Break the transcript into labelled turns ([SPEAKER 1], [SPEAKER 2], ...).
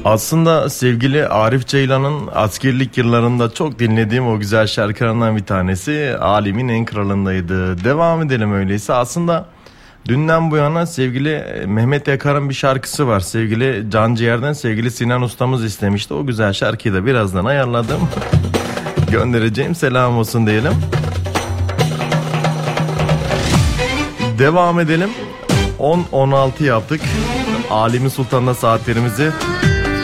[SPEAKER 1] Aslında sevgili Arif Ceylan'ın askerlik yıllarında çok dinlediğim o güzel şarkılarından bir tanesi Alemin En Kralındaydı. Devam edelim öyleyse. Aslında dünden bu yana sevgili Mehmet Yakar'ın bir şarkısı var. Sevgili Canciğer'den sevgili Sinan Ustamız istemişti. O güzel şarkıyı da birazdan ayarladım. Göndereceğim, selam olsun diyelim. Devam edelim. 10-16 yaptık. Alemi Sultan'la saatlerimizi